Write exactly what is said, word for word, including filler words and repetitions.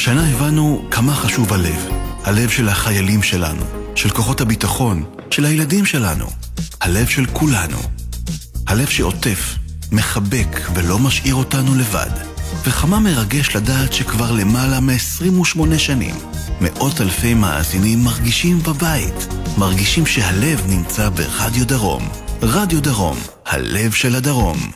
השנה הבנו כמה חשוב הלב. הלב של החיילים שלנו, של כוחות הביטחון, של הילדים שלנו. הלב של כולנו. הלב שעוטף, מחבק ולא משאיר אותנו לבד. וכמה מרגש לדעת שכבר למעלה מ-עשרים ושמונה שנים מאות אלפי מאזינים מרגישים בבית, מרגישים שהלב נמצא ברדיו דרום. רדיו דרום, הלב של הדרום.